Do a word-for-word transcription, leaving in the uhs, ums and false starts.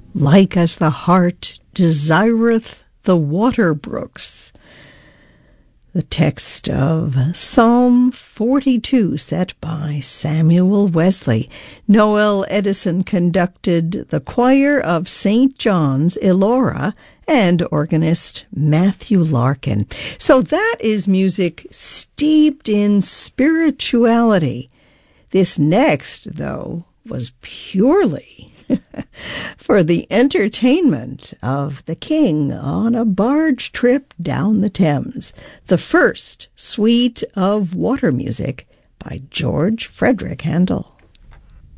like as the heart desireth the water brooks. The text of Psalm forty-two, set by Samuel Wesley. Noel Edison conducted the choir of Saint John's, Elora, and organist Matthew Larkin. So that is music steeped in spirituality. This next, though, was purely for the entertainment of the king on a barge trip down the Thames, the first suite of water music by George Frederick Handel.